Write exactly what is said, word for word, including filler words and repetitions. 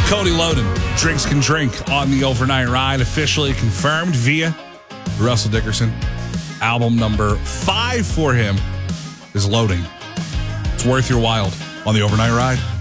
Cody Loden, Drinks Can Drink on the Overnight Ride, officially confirmed via Russell Dickerson. Album number five for him is Loading. It's worth your while on the Overnight Ride.